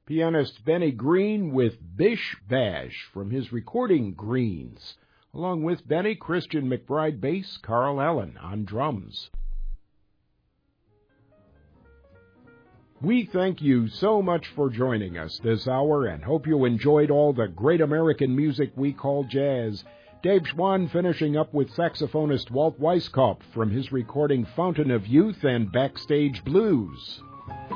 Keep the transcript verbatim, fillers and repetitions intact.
Pianist Benny Green with Bish Bash from his recording Greens. Along with Benny, Christian McBride bass, Carl Allen on drums. We thank you so much for joining us this hour and hope you enjoyed all the great American music we call jazz. Dave Schwann finishing up with saxophonist Walt Weiskopf from his recording Fountain of Youth and Backstage Blues.